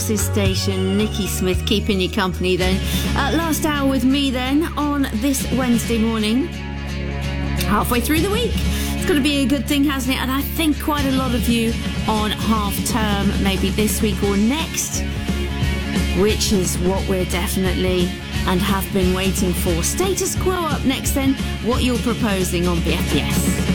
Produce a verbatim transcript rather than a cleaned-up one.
Station, Nikki Smith keeping you company then. Uh, last hour with me then on this Wednesday morning, halfway through the week. It's going to be a good thing, hasn't it? And I think quite a lot of you on half term, maybe this week or next, which is what we're definitely and have been waiting for. Status quo up next then, what you're proposing on B F B S.